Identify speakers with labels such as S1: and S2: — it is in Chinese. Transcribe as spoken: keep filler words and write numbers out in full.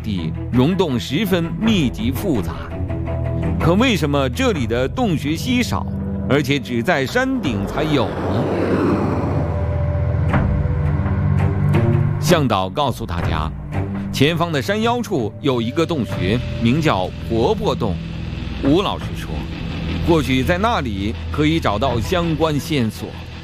S1: 地，溶洞十分密集复杂。可为什么这里的洞穴稀少，而且只在山顶才有呢？向导告诉大家，前方的山腰处有一个洞穴，名叫婆婆洞。吴老师说，或许在那里可以找到相关线索。